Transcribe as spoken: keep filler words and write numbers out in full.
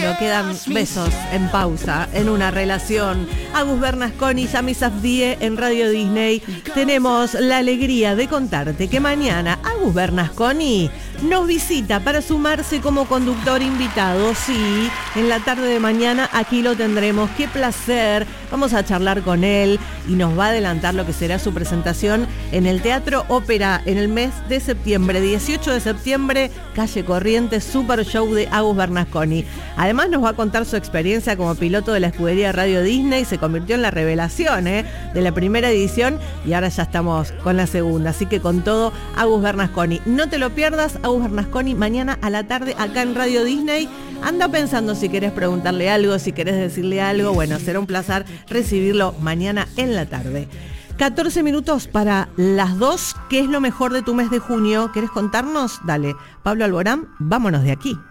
Solo quedan besos en pausa en una relación. Agus Bernasconi, Yami Safdie en Radio Disney. Tenemos la alegría de contarte que mañana Agus Bernasconi nos visita para sumarse como conductor invitado. Sí, en la tarde de mañana aquí lo tendremos. Qué placer. Vamos a charlar con él y nos va a adelantar lo que será su presentación en el Teatro Ópera en el mes de septiembre, dieciocho de septiembre, calle Corrientes, Super Show de Agus Bernasconi. Además nos va a contar su experiencia como piloto de la escudería Radio Disney. Se convirtió en la revelación ¿eh? de la primera edición y ahora ya estamos con la segunda. Así que con todo, Agus Bernasconi. No te lo pierdas, Agus Bernasconi, mañana a la tarde acá en Radio Disney. Anda pensando si querés preguntarle algo, si querés decirle algo. Bueno, será un placer recibirlo mañana en la tarde. catorce minutos para las dos. ¿Qué es lo mejor de tu mes de junio? ¿Querés contarnos? Dale, Pablo Alborán, vámonos de aquí.